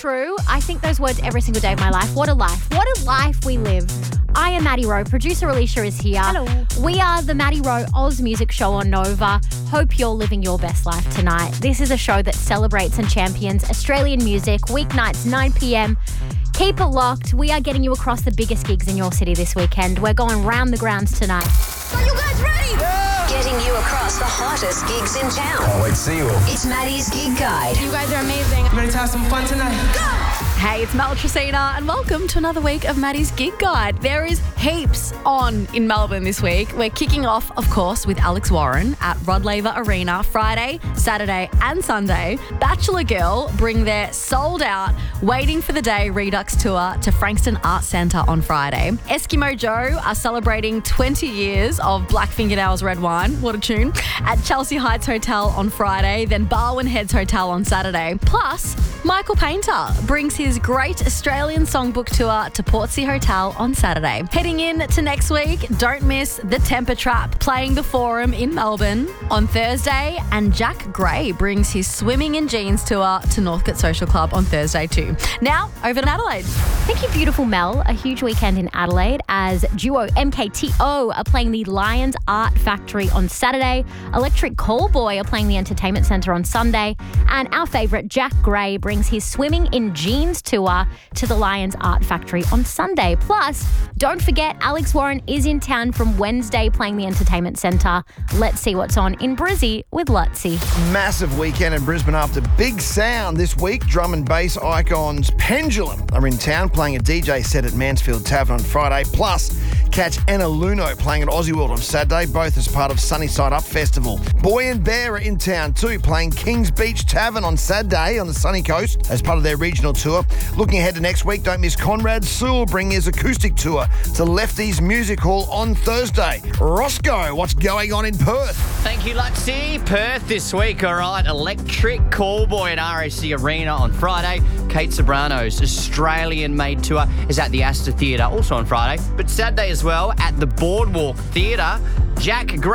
true. I think those words every single day of my life. What a life. What a life we live. I am Maddie Rowe. Producer Alicia is here. Hello. We are the Maddie Rowe Oz Music Show on Nova. Hope you're living your best life tonight. This is a show that celebrates and champions Australian music, weeknights 9 p.m. Keep it locked. We are getting you across the biggest gigs in your city this weekend. We're going round the grounds tonight. Are you guys ready? Yeah. Getting you across the hottest gigs in town. Can't wait to see you all. It's Maddie's Gig Guide. You guys are amazing. Ready to have some fun tonight? Go! Hey, it's Mel Tresina and welcome to another week of Maddie's Gig Guide. There is heaps on in Melbourne this week. We're kicking off, of course, with Alex Warren at Rod Laver Arena Friday, Saturday and Sunday. Bachelor Girl bring their sold out Waiting for the Day Redux tour to Frankston Arts Centre on Friday. Eskimo Joe are celebrating 20 years of Black Fingernails Red Wine, what a tune, at Chelsea Heights Hotel on Friday, then Barwon Heads Hotel on Saturday. Plus, Michael Painter brings his Great Australian Songbook Tour to Portsea Hotel on Saturday. Heading in to next week, don't miss The Temper Trap playing the Forum in Melbourne on Thursday, and Jack Gray brings his Swimming in Jeans tour to Northcote Social Club on Thursday too. Now, over to Adelaide. Thank you, beautiful Mel. A huge weekend in Adelaide as duo MKTO are playing the Lions Art Factory on Saturday. Electric Callboy are playing the Entertainment Centre on Sunday. And our favourite, Jack Gray, brings his Swimming in Jeans tour to the Lions Art Factory on Sunday. Plus, don't forget, Alex Warren is in town from Wednesday playing the Entertainment Centre. Let's see what's on in Brizzy with Lutzy. Massive weekend in Brisbane after Big Sound this week. Drum and bass icons Pendulum are in town playing a DJ set at Mansfield Tavern on Friday. Plus, catch Anna Luno playing at Aussie World on Saturday, both as part of Sunnyside Up Festival. Boy and Bear are in town too, playing Kings Beach Tavern on Saturday on the sunny coast as part of their regional tour. Looking ahead to next week, don't miss Conrad Sewell bringing his acoustic tour to Lefty's Music Hall on Thursday. Roscoe, what's going on in Perth? Thank you, Lutzy. Perth this week, all right. Electric Callboy at RAC Arena on Friday. Kate Sobrano's Australian-made tour is at the Astor Theatre, also on Friday. But Saturday as well at the Boardwalk Theatre. Jack Gray